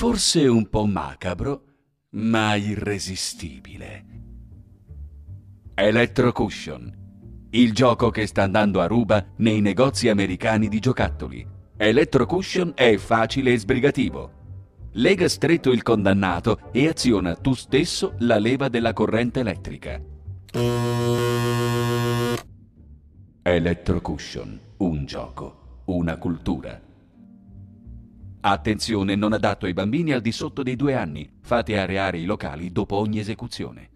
Forse un po' macabro, ma irresistibile. Electrocushion, il gioco che sta andando a ruba nei negozi americani di giocattoli. Electrocushion è facile e sbrigativo. Lega stretto il condannato e aziona tu stesso la leva della corrente elettrica. Electrocushion, un gioco, una cultura. Attenzione, non adatto ai bambini al di sotto dei 2 anni. Fate areare i locali dopo ogni esecuzione.